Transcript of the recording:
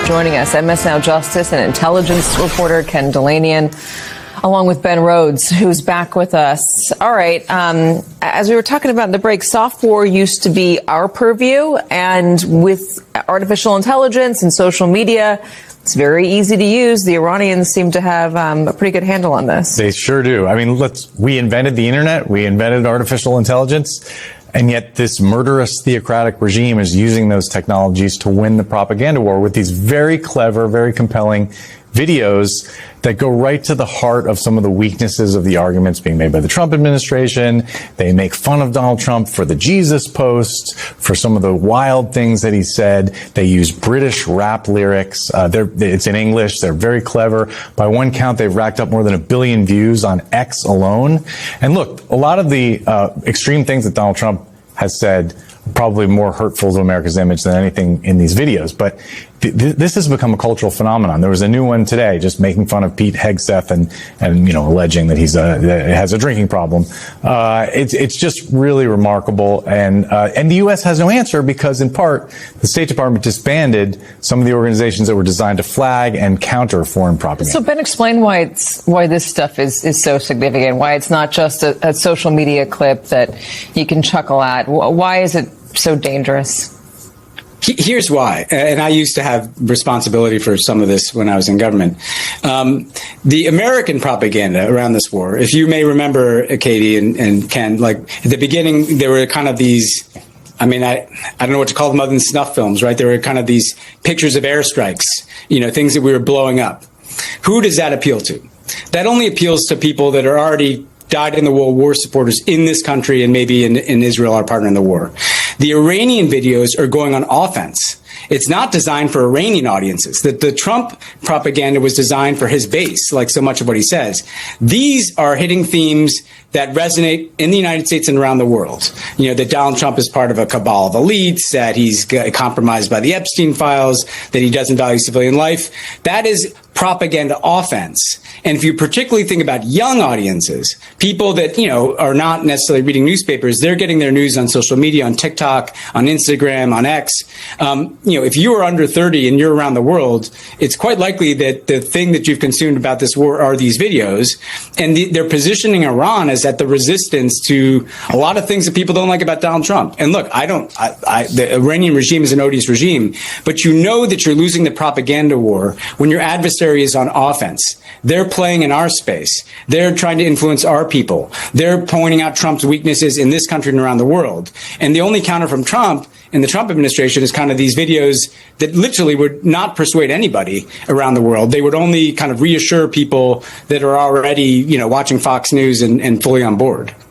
joining us, MS Now Justice and intelligence reporter Ken Dilanian, along with Ben Rhodes, who's back with us. All right. As we were talking about in the break, soft war used to be our purview. And with artificial intelligence and social media, it's very easy to use. The Iranians seem to have a pretty good handle on this. They sure do. I mean, we invented the internet. We invented artificial intelligence. And yet this murderous theocratic regime is using those technologies to win the propaganda war with these very clever, very compelling videos that go right to the heart of some of the weaknesses of the arguments being made by the Trump administration. They make fun of Donald Trump for the Jesus post, for some of the wild things that he said. They use British rap lyrics. It's in English. They're very clever. By one count, they've racked up more than 1 billion views on X alone. And look, a lot of the extreme things that Donald Trump has said probably more hurtful to America's image than anything in these videos. But this has become a cultural phenomenon. There was a new one today just making fun of Pete Hegseth and alleging that that has a drinking problem. It's just really remarkable. And the U.S. has no answer because, in part, the State Department disbanded some of the organizations that were designed to flag and counter foreign propaganda. So, Ben, explain why this stuff is so significant, why it's not just a social media clip that you can chuckle at. Why is it so dangerous? Here's why, and I used to have responsibility for some of this when I was in government. The American propaganda around this war, if you may remember, Katie and Ken, like at the beginning, there were kind of these, I don't know what to call them other than snuff films, right? There were kind of these pictures of airstrikes, things that we were blowing up. Who does that appeal to? That only appeals to people that are already died in the World War supporters in this country and maybe in Israel, our partner in the war. The Iranian videos are going on offense. It's not designed for Iranian audiences. The Trump propaganda was designed for his base, like so much of what he says. These are hitting themes that resonate in the United States and around the world. That Donald Trump is part of a cabal of elites, that he's compromised by the Epstein files, that he doesn't value civilian life. That is propaganda offense. And if you particularly think about young audiences, people that, are not necessarily reading newspapers, they're getting their news on social media, on TikTok, on Instagram, on X. If you are under 30 and you're around the world, it's quite likely that the thing that you've consumed about this war are these videos. And they're positioning Iran as at the resistance to a lot of things that people don't like about Donald Trump. And look, the Iranian regime is an odious regime, but you know that you're losing the propaganda war when your adversary is on offense. They're playing in our space. They're trying to influence our people. They're pointing out Trump's weaknesses in this country and around the world. And the only counter from Trump in the Trump administration is kind of these videos that literally would not persuade anybody around the world. They would only kind of reassure people that are already, watching Fox News and fully on board.